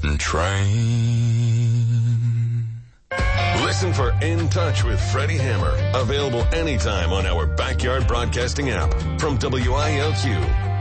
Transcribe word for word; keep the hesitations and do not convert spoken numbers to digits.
train. Listen for In Touch with Freddie Hammer. Available anytime on our Backyard Broadcasting app from W I L Q.